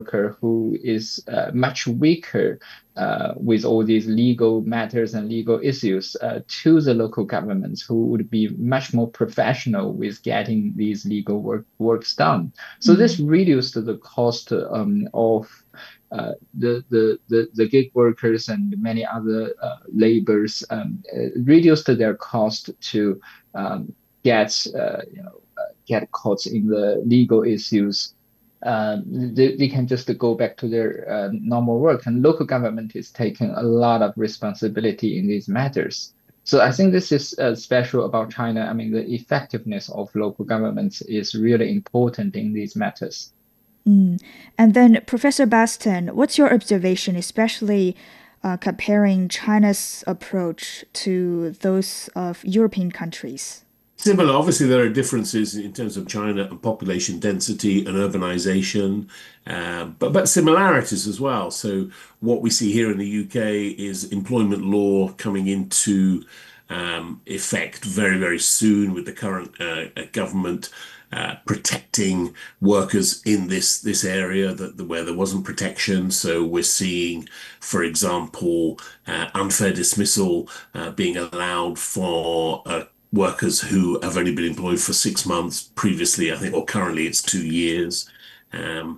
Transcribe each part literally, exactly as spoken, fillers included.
worker who is uh, much weaker uh, with all these legal matters and legal issues uh, to the local governments who would be much more professional with getting these legal work works done. So this Mm. reduced the cost um, of uh, the, the, the, the gig workers and many other uh, laborers um, uh, reduced their cost to um, get uh, you know uh, get caught in the legal issues. Um, they, they can just go back to their uh, normal work, and local government is taking a lot of responsibility in these matters. So I think this is uh, special about China. I mean, the effectiveness of local governments is really important in these matters. Mm. And then, Professor Baston, what's your observation, especially uh, comparing China's approach to those of European countries? Similar, obviously, there are differences in terms of China and population density and urbanization, uh, but but similarities as well. So what we see here in the U K is employment law coming into um, effect very, very soon with the current uh, uh, government uh, protecting workers in this this area that the, where there wasn't protection. So we're seeing, for example, uh, unfair dismissal uh, being allowed for uh, workers who have only been employed for six months previously, I think, or currently it's two years. Um,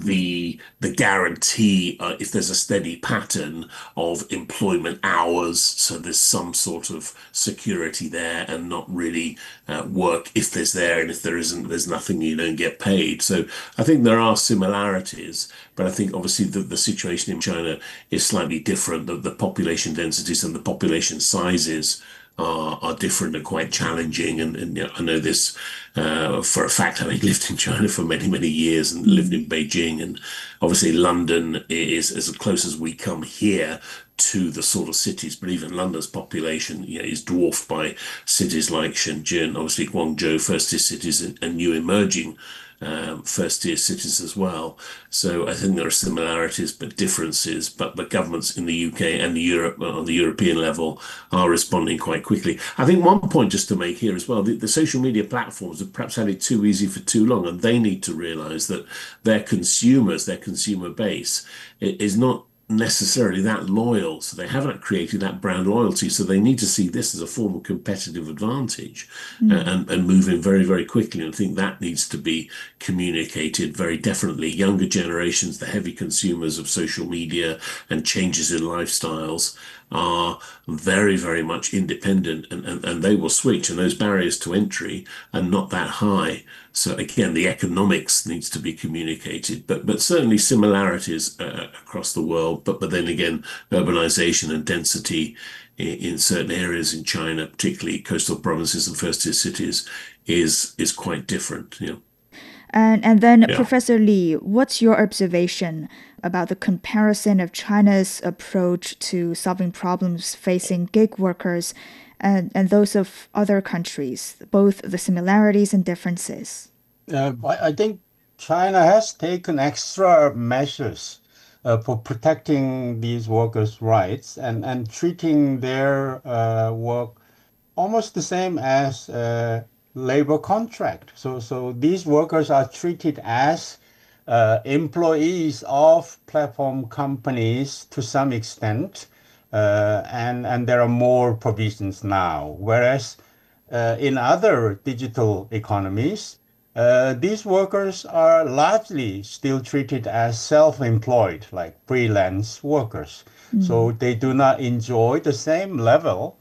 the the guarantee, uh, if there's a steady pattern of employment hours, so there's some sort of security there, and not really uh, work if there's there, and if there isn't, there's nothing, you don't get paid. So I think there are similarities, but I think obviously the, the situation in China is slightly different. The, the population densities and the population sizes are, are different and quite challenging. And, and you know, I know this uh, for a fact, having lived in China for many, many years and lived in Beijing. And obviously, London is as close as we come here to the sort of cities, but even London's population, you know, is dwarfed by cities like Shenzhen, obviously Guangzhou, first tier cities, and, and new emerging um, first tier cities as well. So I think there are similarities but differences, but but governments in the U K and the Europe on the European level are responding quite quickly. I think one point just to make here as well, the, the social media platforms have perhaps had it too easy for too long, and they need to realize that their consumers, their consumer base is not necessarily that loyal, so they haven't created that brand loyalty, so they need to see this as a form of competitive advantage uh, Mm. and, and move in very, very quickly. And I think that needs to be communicated very definitely. Younger generations, the heavy consumers of social media and changes in lifestyles, are very, very much independent, and, and, and they will switch, and those barriers to entry are not that high. So again, the economics needs to be communicated, but but certainly similarities uh, across the world. But but then again, urbanization and density in, in certain areas in China, particularly coastal provinces and first-tier cities, is is quite different. You know, And and then, yeah. Professor Lee, what's your observation about the comparison of China's approach to solving problems facing gig workers and, and those of other countries, both the similarities and differences? Uh, I, I think China has taken extra measures uh, for protecting these workers' rights and, and treating their uh, work almost the same as uh, labor contract. So, so these workers are treated as uh, employees of platform companies to some extent, uh, and and there are more provisions now. Whereas uh, in other digital economies, uh, these workers are largely still treated as self-employed, like freelance workers. Mm. So they do not enjoy the same level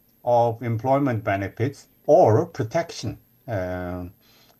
of employment benefits or protection. Um,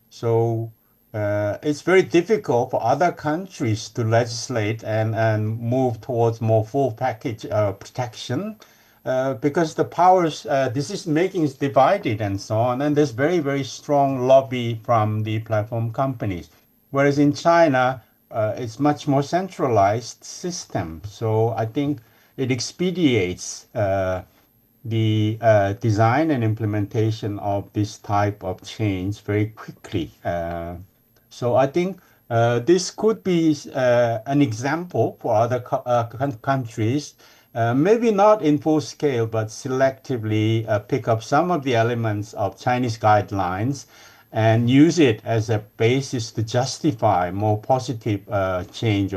so uh, it's very difficult for other countries to legislate and, and move towards more full package uh, protection uh, because the powers, uh, decision making is divided and so on. And there's very, very strong lobby from the platform companies. Whereas in China, uh, it's much more centralized system. So I think it expedites uh, the uh, design and implementation of this type of change very quickly. Uh, so I think uh, this could be uh, an example for other co- uh, countries, uh, maybe not in full scale, but selectively uh, pick up some of the elements of Chinese guidelines and use it as a basis to justify more positive uh, change